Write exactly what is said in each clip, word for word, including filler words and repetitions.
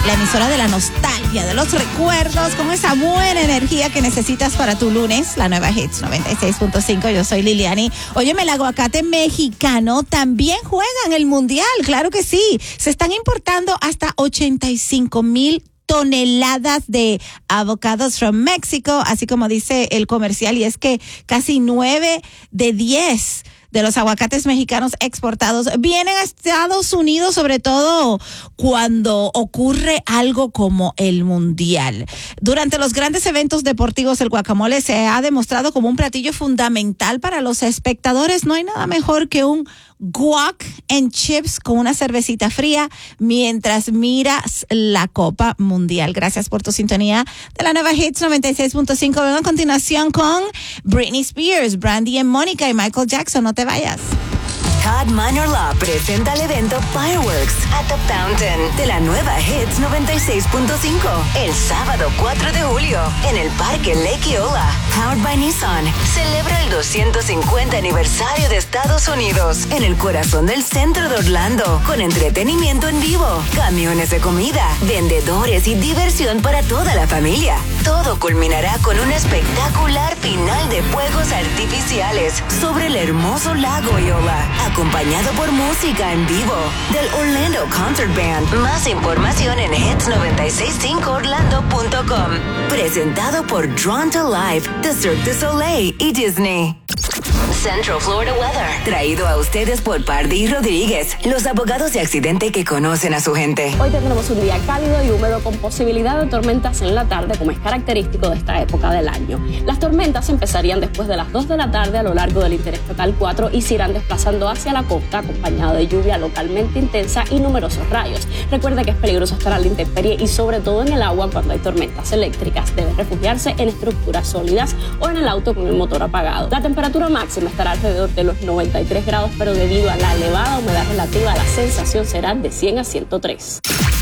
la emisora de la nostalgia, de los recuerdos, con esa buena energía que necesitas para tu lunes, la nueva Hits noventa y seis punto cinco. Yo soy Liliani. Óyeme, el aguacate mexicano también juega en el mundial, claro que sí. Se están importando hasta ochenta y cinco mil toneladas de avocados from Mexico, así como dice el comercial, y es que casi nueve de diez de los aguacates mexicanos exportados vienen a Estados Unidos, sobre todo cuando ocurre algo como el Mundial. Durante los grandes eventos deportivos, el guacamole se ha demostrado como un platillo fundamental para los espectadores. No hay nada mejor que un guac and chips con una cervecita fría mientras miras la Copa Mundial. Gracias por tu sintonía de la nueva Hits noventa y seis punto cinco. Vengo a continuación con Britney Spears, Brandy and Mónica y Michael Jackson. No te vayas. Todd Minor Law presenta el evento Fireworks at the Fountain de la nueva Hits noventa y seis punto cinco el sábado cuatro de julio en el Parque Lake Eola. Powered by Nissan, celebra el doscientos cincuenta aniversario de Estados Unidos en el corazón del centro de Orlando, con entretenimiento en vivo, camiones de comida, vendedores y diversión para toda la familia. Todo culminará con un espectacular final de fuegos artificiales sobre el hermoso lago Eola, acompañado por música en vivo del Orlando Concert Band. Más información en hits nueve seis cinco orlando punto com. Presentado por Drawn to Life, The Cirque du Soleil y Disney. Central Florida Weather, traído a ustedes por Pardí Rodríguez, los abogados de accidente que conocen a su gente. Hoy tendremos un día cálido y húmedo con posibilidad de tormentas en la tarde, como es característico de esta época del año. Las tormentas empezarían después de las dos de la tarde a lo largo del Interestatal cuatro y se irán desplazando hacia la costa, acompañado de lluvia localmente intensa y numerosos rayos. Recuerde que es peligroso estar a la intemperie y sobre todo en el agua cuando hay tormentas eléctricas. Debe refugiarse en estructuras sólidas o en el auto con el motor apagado. La temperatura máxima estará alrededor de los noventa y tres grados, pero debido a la elevada humedad relativa, la sensación será de cien a ciento tres.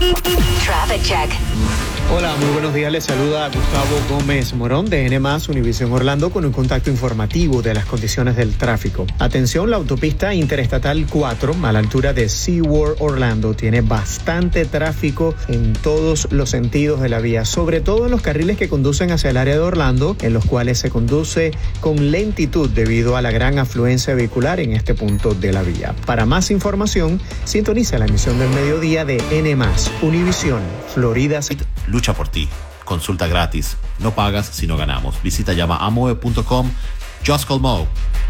Traffic Check. Hola, muy buenos días. Les saluda Gustavo Gómez Morón de N más Univisión Orlando con un contacto informativo de las condiciones del tráfico. Atención, la autopista Interestatal cuatro a la altura de SeaWorld Orlando tiene bastante tráfico en todos los sentidos de la vía, sobre todo en los carriles que conducen hacia el área de Orlando, en los cuales se conduce con lentitud debido a la gran afluencia vehicular en este punto de la vía. Para más información, sintoniza la emisión del mediodía de N más Univisión Florida. Lucha por ti. Consulta gratis. No pagas si no ganamos. Visita llama a moe punto com. Just call Mo.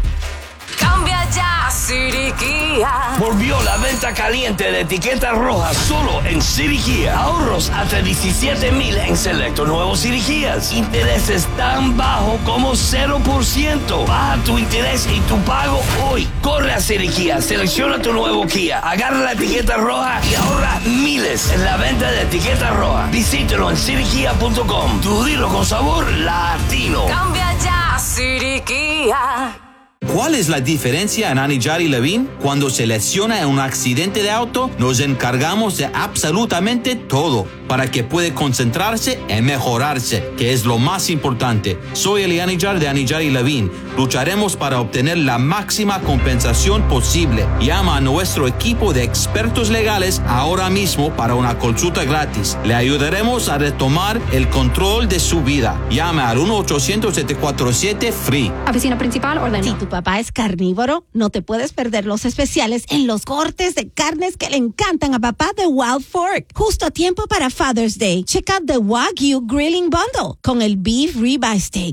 Cambia ya, City Kia. Volvió la venta caliente de etiquetas rojas solo en City Kia. Ahorros hasta diecisiete mil en selectos nuevos City Kias. Intereses tan bajo como cero por ciento. Baja tu interés y tu pago hoy. Corre a City Kia, selecciona tu nuevo Kia, agarra la etiqueta roja y ahorra miles en la venta de etiquetas rojas. Visítelo en city kia punto com. Tu dilo con sabor latino. Cambia ya, City Kia. ¿Cuál es la diferencia en Anidjar y Levine? Cuando se lesiona en un accidente de auto, nos encargamos de absolutamente todo para que pueda concentrarse en mejorarse, que es lo más importante. Soy Eli Anidjar de Anidjar y Levine. Lucharemos para obtener la máxima compensación posible. Llama a nuestro equipo de expertos legales ahora mismo para una consulta gratis. Le ayudaremos a retomar el control de su vida. Llame al uno ochocientos siete cuatro siete free. Oficina principal, Orlando. Si tu papá es carnívoro, no te puedes perder los especiales en los cortes de carnes que le encantan a papá de Wild Fork. Justo a tiempo para Father's Day. Check out the Wagyu Grilling Bundle con el Beef Ribeye Steak,